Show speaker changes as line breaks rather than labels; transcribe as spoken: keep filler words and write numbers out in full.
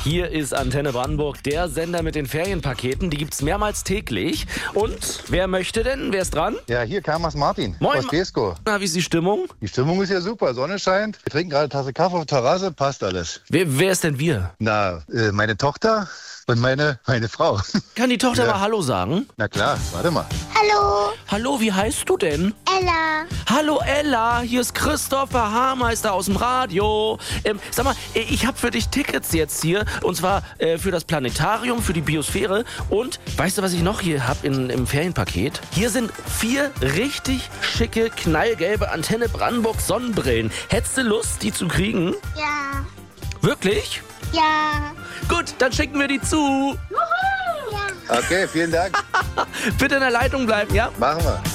Hier ist Antenne Brandenburg, der Sender mit den Ferienpaketen. Die gibt's mehrmals täglich. Und wer möchte denn? Wer ist dran?
Ja, hier Kamas Martin
Moin,
aus Tesko.
Na, wie ist die Stimmung?
Die Stimmung ist ja super, Sonne scheint. Wir trinken gerade eine Tasse Kaffee auf der Terrasse, passt alles.
Wer, wer ist denn wir?
Na, äh, meine Tochter und meine, meine Frau.
Kann die Tochter
Ja.
mal Hallo sagen?
Na klar, warte mal.
Hallo,
Hallo, wie heißt du denn?
Ella.
Hallo Ella, hier ist Christopher Haarmeister aus dem Radio. Ähm, sag mal, äh, ich habe für dich Tickets jetzt hier. Und zwar äh, für das Planetarium, für die Biosphäre. Und weißt du, was ich noch hier habe im Ferienpaket? Hier sind vier richtig schicke, knallgelbe Antenne Brandenburg Sonnenbrillen. Hättest du Lust, die zu kriegen?
Ja,
Wirklich?
ja,
Gut, dann schicken wir die zu.
ja.
Okay, vielen Dank.
Bitte in der Leitung bleiben, ja?
Machen wir.